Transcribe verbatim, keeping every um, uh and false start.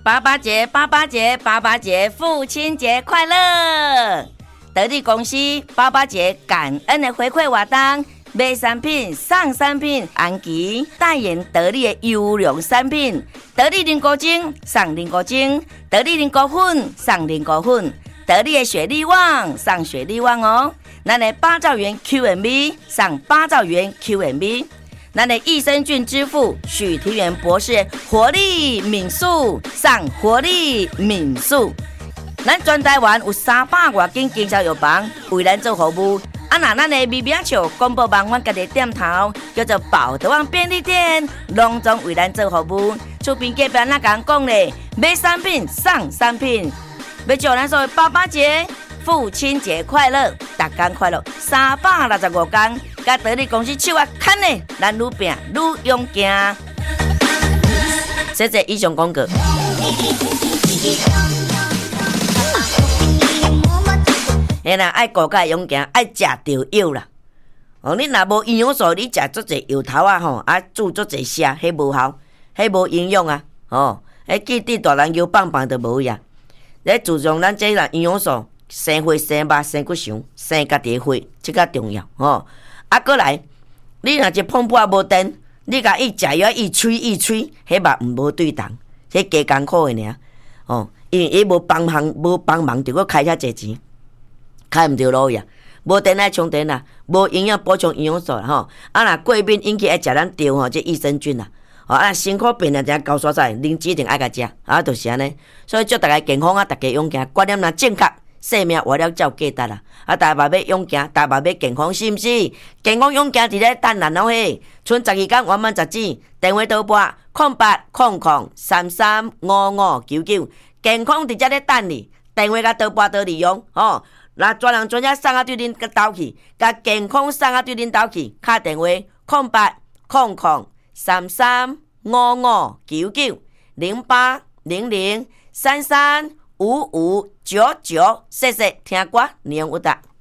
爸爸节，爸爸节，爸爸节，父亲节快乐！得力公司爸爸节感恩的回馈活动，买产品送产品，安琪代言得力的优良产品，得力凝固精送凝固精，得力凝固粉送凝固粉，得力的雪力旺送雪力旺哦。咱的八兆元 Q M B 送八兆元 Q M B。咱的益生菌之父许庭元博士活力敏素上活力敏素，咱全台湾有三百多间经销药房为咱做服务。啊，那咱的微名笑公布网阮家己店头叫做宝德旺便利店，隆重为咱做服务。厝边隔壁那讲讲咧，买产品送产品，要祝咱所谓爸爸节、父亲节快乐，大家快乐，三百六十五天。甲得力公司手啊牵呢，咱愈拼愈勇敢。谢谢以上广告。嘿啦，爱顾甲勇敢，爱食着药啦。哦，你若无营养素，你食足侪药头啊吼，啊煮足侪虾，迄无效，迄无营养啊。哦，迄记滴大人油棒棒都无呀。咧注重咱这啦营养素，生血、生肉、生骨肠、生家己的血，这较重要哦。啊，过来，你若一碰布无电，你甲伊食药伊吹伊吹，迄嘛毋无对当，迄加艰苦的尔。哦，因为伊无帮忙，无帮忙，就搁开遐济钱，开毋着路呀。无电爱充电啦，无营养补充营养素啦吼。啊，若过敏引起爱食咱着吼，这益生菌啦。哦，啊，辛苦病了才高刷刷，灵芝一定爱甲食，啊，就是安尼。所以祝大家健康啊，大家勇敢，观念若正确。生命活了才有价值啦！啊，大家要勇敢，大家要健康，是毋是？健康勇敢伫咧等咱咯嘿！剩十二天完满十指，电话倒拨空八空空三三五五九九，健康伫遮咧等你。电话甲倒拨倒利用吼，那专人专家送啊对恁个兜去，甲健康送啊对恁兜去，敲电话空八空空三三五五九九零八零零三三。五五九九，谢谢，听歌，年有达。